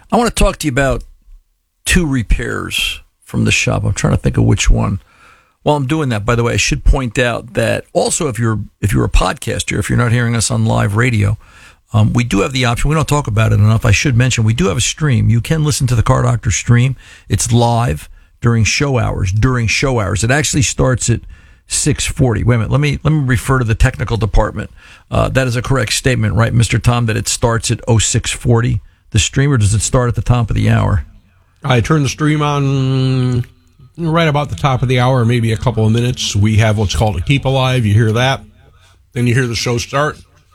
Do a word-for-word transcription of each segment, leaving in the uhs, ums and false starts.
I want to talk to you about two repairs from the shop. I'm trying to think of which one. While I'm doing that, by the way, I should point out that also if you're if you're a podcaster, if you're not hearing us on live radio, um, we do have the option. We don't talk about it enough. I should mention we do have a stream. You can listen to the Car Doctor stream. It's live during show hours. During show hours, it actually starts at six forty. Wait a minute. Let me let me refer to the technical department. Uh, that is a correct statement, right, Mister Tom? That it starts at oh six forty. The stream, or does it start at the top of the hour? I turn the stream on right about the top of the hour, maybe a couple of minutes. We have what's called a keep alive. You hear that. Then you hear the show start.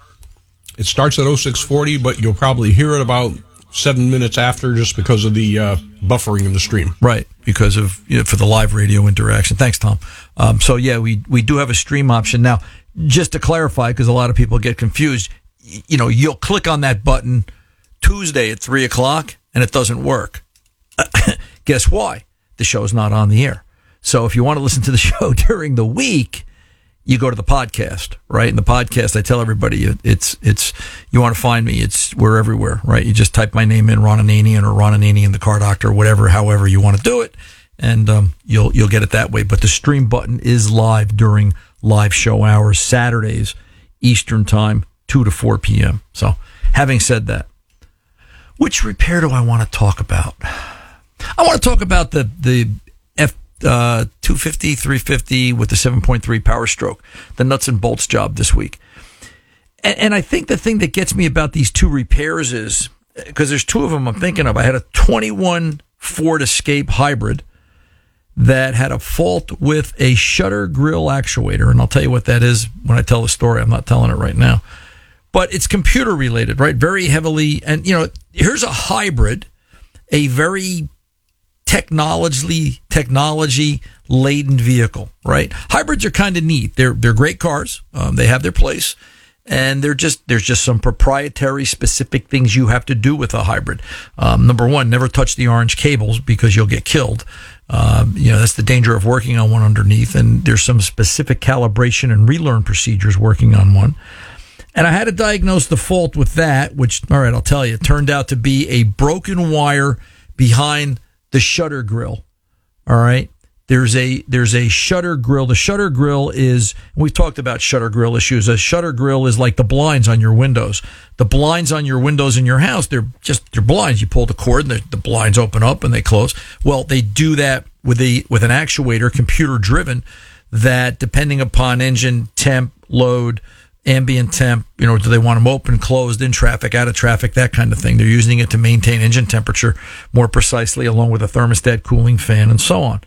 It starts at oh six forty, but you'll probably hear it about seven minutes after just because of the uh, buffering of the stream. Right, because of you know, for the live radio interaction. Thanks, Tom. Um, so, yeah, we, we do have a stream option. Now, just to clarify, because a lot of people get confused, you know, you'll click on that button Tuesday at three o'clock, and it doesn't work. Guess why? The show's not on the air. So if you want to listen to the show during the week, you go to the podcast, right? In the podcast, I tell everybody it's it's you want to find me, it's we're everywhere, right? You just type my name in, Ron Ananian or Ron Ananian, the Car Doctor, whatever, however you want to do it, and um, you'll you'll get it that way. But the stream button is live during live show hours, Saturdays, Eastern time, two to four p.m. So having said that, which repair do I want to talk about? I want to talk about the the F uh, two fifty, three fifty with the seven point three Power Stroke, the nuts and bolts job this week. And, and I think the thing that gets me about these two repairs is, because there's two of them I'm thinking of. I had a twenty-one Ford Escape Hybrid that had a fault with a shutter grill actuator, and I'll tell you what that is when I tell the story. I'm not telling it right now. But it's computer related, right? Very heavily. And, you know, here's a hybrid, a very technology technology laden vehicle, right? Hybrids are kind of neat. They're they're great cars. Um, they have their place, and they're just there's just some proprietary specific things you have to do with a hybrid. Um, number one, never touch the orange cables because you'll get killed. Um, you know, that's the danger of working on one underneath. And there's some specific calibration and relearn procedures working on one. And I had to diagnose the fault with that, which, all right, I'll tell you, it turned out to be a broken wire behind the shutter grill. All right. There's a there's a shutter grill. The shutter grill is, and we've talked about shutter grill issues. A shutter grill is like the blinds on your windows. The blinds on your windows in your house, they're just they're blinds. You pull the cord, and the, the blinds open up and they close. Well, they do that with a with an actuator, computer driven, that depending upon engine temp, load, ambient temp, you know, do they want them open, closed, in traffic, out of traffic, that kind of thing. They're using it to maintain engine temperature more precisely, along with a thermostat, cooling fan, and so on.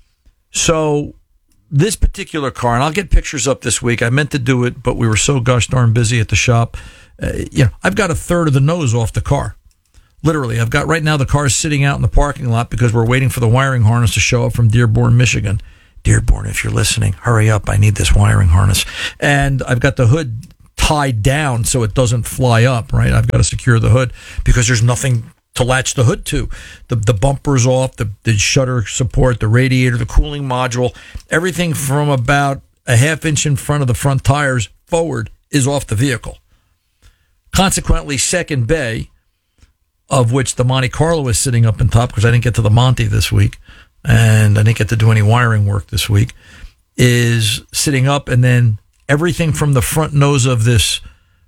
So this particular car, and I'll get pictures up this week. I meant to do it, but we were so gosh darn busy at the shop. Uh, you know, I've got a third of the nose off the car. Literally, I've got right now the car is sitting out in the parking lot because we're waiting for the wiring harness to show up from Dearborn, Michigan. Dearborn, if you're listening, hurry up. I need this wiring harness. And I've got the hood tied down so it doesn't fly up, right? I've got to secure the hood because there's nothing to latch the hood to. The the bumper's off, the, the shutter support, the radiator, the cooling module, everything from about a half inch in front of the front tires forward is off the vehicle. Consequently, second bay, of which the Monte Carlo is sitting up on top because I didn't get to the Monte this week, and I didn't get to do any wiring work this week, is sitting up, and then everything from the front nose of this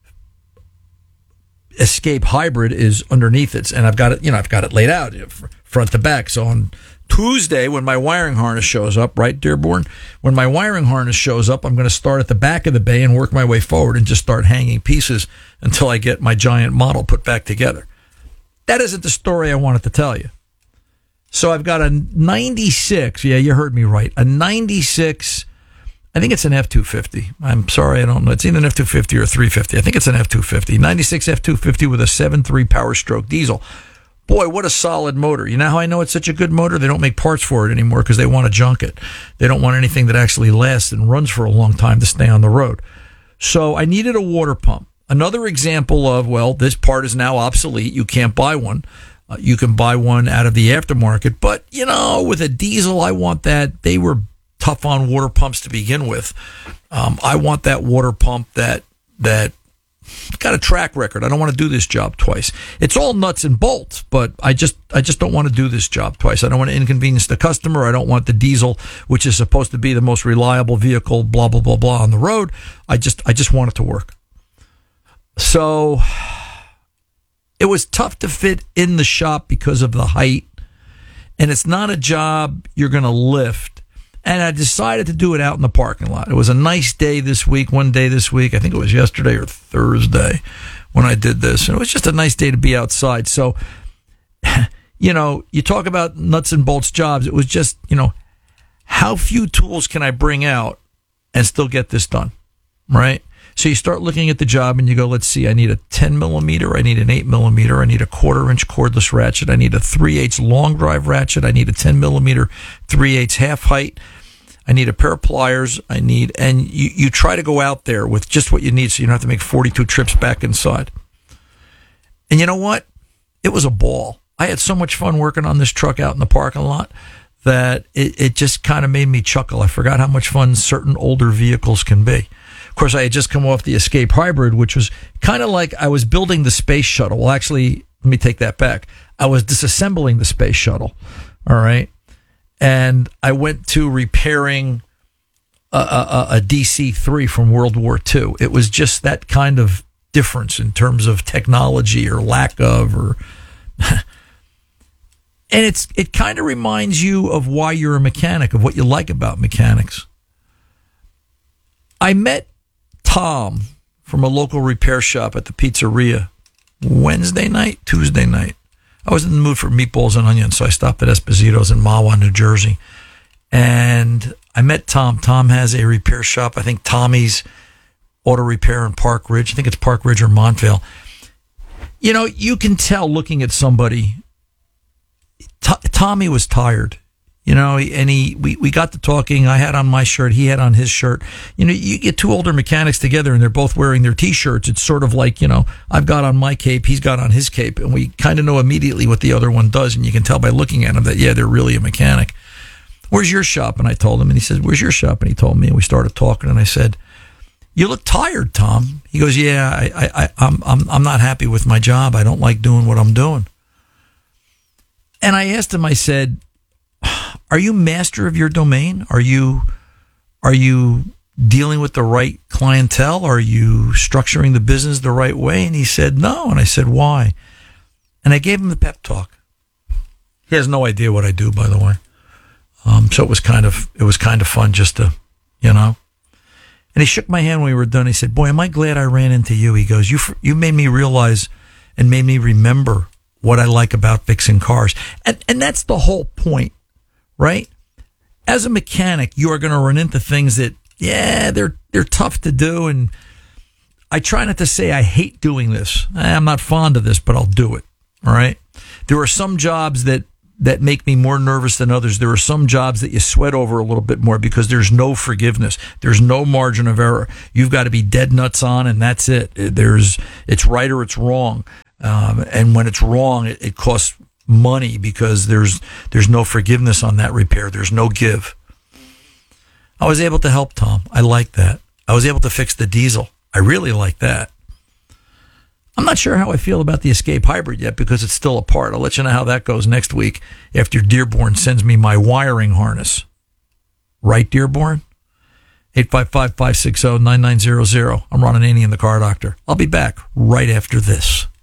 Escape Hybrid is underneath it, and I've got it, you know, I've got it laid out front to back. So on Tuesday, when my wiring harness shows up, right, Dearborn, when my wiring harness shows up, I'm going to start at the back of the bay and work my way forward and just start hanging pieces until I get my giant model put back together. That isn't the story I wanted to tell you. So I've got a ninety-six, yeah, you heard me right, a ninety-six, I think it's an F two fifty. I'm sorry, I don't know. It's either an F two fifty or a three fifty. I think it's an F two fifty. ninety-six F two fifty with a seven point three Power Stroke diesel. Boy, what a solid motor. You know how I know it's such a good motor? They don't make parts for it anymore because they want to junk it. They don't want anything that actually lasts and runs for a long time to stay on the road. So I needed a water pump. Another example of, well, this part is now obsolete. You can't buy one. Uh, you can buy one out of the aftermarket. But, you know, with a diesel, I want that. They were tough on water pumps to begin with. Um, I want that water pump that that I've got a track record. I don't want to do this job twice. It's all nuts and bolts, but I just I just don't want to do this job twice. I don't want to inconvenience the customer. I don't want the diesel, which is supposed to be the most reliable vehicle, blah, blah, blah, blah, on the road. I just I just want it to work. So it was tough to fit in the shop because of the height, and it's not a job you're going to lift. And I decided to do it out in the parking lot. It was a nice day this week, one day this week. I think it was yesterday or Thursday when I did this. And it was just a nice day to be outside. So, you know, you talk about nuts and bolts jobs. It was just, you know, how few tools can I bring out and still get this done, right? So you start looking at the job and you go, let's see, I need a ten millimeter, I need an eight millimeter, I need a quarter inch cordless ratchet, I need a three eighths long drive ratchet, I need a ten millimeter three eighths half height, I need a pair of pliers, I need, and you, you try to go out there with just what you need so you don't have to make forty-two trips back inside. And you know what? It was a ball. I had so much fun working on this truck out in the parking lot that it, it just kind of made me chuckle. I forgot how much fun certain older vehicles can be. Of course, I had just come off the Escape Hybrid, which was kind of like I was building the space shuttle. Well, actually, let me take that back. I was disassembling the space shuttle, all right? And I went to repairing a, a, a D C three from World War Two. It was just that kind of difference in terms of technology or lack of, or and it's it kind of reminds you of why you're a mechanic, of what you like about mechanics. I met Tom from a local repair shop at the pizzeria Wednesday night, Tuesday night. I was in the mood for meatballs and onions, so I stopped at Esposito's in Mahwah, New Jersey. And I met Tom. Tom has a repair shop. I think Tommy's Auto Repair in Park Ridge. I think it's Park Ridge or Montvale. You know, you can tell looking at somebody, T- Tommy was tired. You know, and he we, we got to talking. I had on my shirt. He had on his shirt. You know, you get two older mechanics together and they're both wearing their T-shirts. It's sort of like, you know, I've got on my cape, he's got on his cape, and we kind of know immediately what the other one does, and you can tell by looking at him that, yeah, they're really a mechanic. Where's your shop? And I told him, and he said, where's your shop? And he told me, and we started talking, and I said, you look tired, Tom. He goes, yeah, I, I, I'm, I'm, I'm not happy with my job. I don't like doing what I'm doing. And I asked him, I said, are you master of your domain? Are you are you dealing with the right clientele? Are you structuring the business the right way? And he said, no. And I said, why? And I gave him the pep talk. He has no idea what I do, by the way. Um, so it was kind of it was kind of fun just to, you know. And he shook my hand when we were done. He said, boy, am I glad I ran into you. He goes, you you made me realize and made me remember what I like about fixing cars. And and that's the whole point. Right? As a mechanic, you are going to run into things that, yeah, they're they're tough to do. And I try not to say I hate doing this. I'm not fond of this, but I'll do it. All right? There are some jobs that, that make me more nervous than others. There are some jobs that you sweat over a little bit more because there's no forgiveness. There's no margin of error. You've got to be dead nuts on, and that's it. There's it's right or it's wrong. Um, and when it's wrong, it, it costs money because there's there's no forgiveness on that repair. There's no give. I was able to help Tom. I like that. I was able to fix the diesel. I really like that. I'm not sure how I feel about the Escape Hybrid yet because it's still apart. I'll let you know how that goes next week after Dearborn sends me my wiring harness. Right, Dearborn? eight five five, five six zero, nine nine zero zero. I'm Ron Ananian, the Car Doctor. I'll be back right after this.